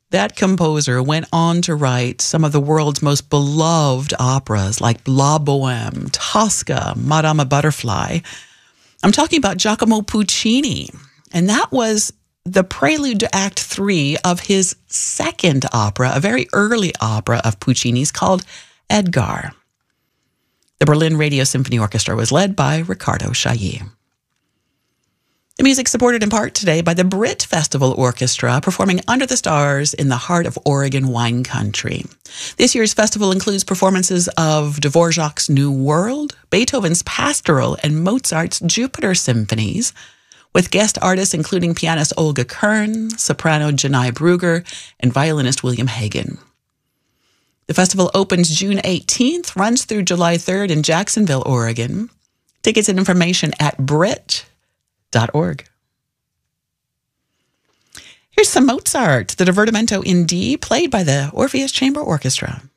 That composer went on to write some of the world's most beloved operas like La Bohème, Tosca, Madama Butterfly. I'm talking about Giacomo Puccini, and that was the prelude to Act 3 of his second opera, a very early opera of Puccini's called Edgar. The Berlin Radio Symphony Orchestra was led by Riccardo Chailly. The music supported in part today by the Brit Festival Orchestra, performing Under the Stars in the heart of Oregon wine country. This year's festival includes performances of Dvorak's New World, Beethoven's Pastoral, and Mozart's Jupiter symphonies, with guest artists including pianist Olga Kern, soprano Janai Brugger, and violinist William Hagen. The festival opens June 18th, runs through July 3rd in Jacksonville, Oregon. Tickets and information at Brit.org. Here's some Mozart, the Divertimento in D, played by the Orpheus Chamber Orchestra.